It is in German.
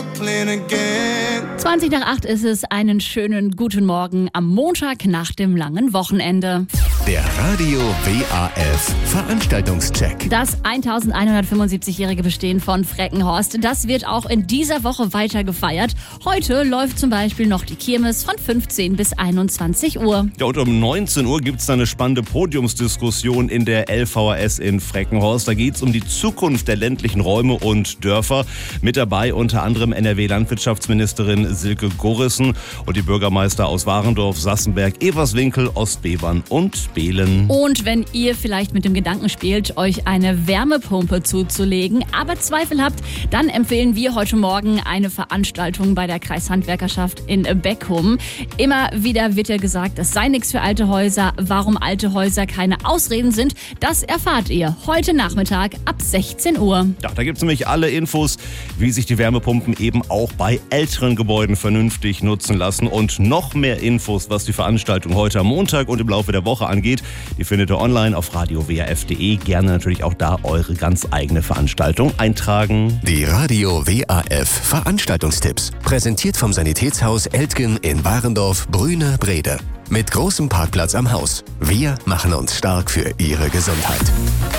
Brooklyn again. 20 nach 8 ist es. Einen schönen guten Morgen am Montag nach dem langen Wochenende. Der Radio WAF Veranstaltungscheck. Das 1175-jährige Bestehen von Freckenhorst, das wird auch in dieser Woche weiter gefeiert. Heute läuft zum Beispiel noch die Kirmes von 15 bis 21 Uhr. Ja, und um 19 Uhr gibt es eine spannende Podiumsdiskussion in der LVHS in Freckenhorst. Da geht es um die Zukunft der ländlichen Räume und Dörfer. Mit dabei unter anderem NRW-Landwirtschaftsministerin Silke Gorissen und die Bürgermeister aus Warendorf, Sassenberg, Everswinkel, Ostbevern und Behlen. Und wenn ihr vielleicht mit dem Gedanken spielt, euch eine Wärmepumpe zuzulegen, aber Zweifel habt, dann empfehlen wir heute Morgen eine Veranstaltung bei der Kreishandwerkerschaft in Beckum. Immer wieder wird ja gesagt, das sei nichts für alte Häuser. Warum alte Häuser keine Ausreden sind, das erfahrt ihr heute Nachmittag ab 16 Uhr. Ja, da gibt es nämlich alle Infos, wie sich die Wärmepumpen eben auch bei älteren Gebäuden vernünftig nutzen lassen. Und noch mehr Infos, was die Veranstaltung heute am Montag und im Laufe der Woche angeht, die findet ihr online auf radiowaf.de. Gerne natürlich auch da eure ganz eigene Veranstaltung eintragen. Die Radio WAF Veranstaltungstipps. Präsentiert vom Sanitätshaus Eltgen in Warendorf, Brüne, Brede. Mit großem Parkplatz am Haus. Wir machen uns stark für Ihre Gesundheit.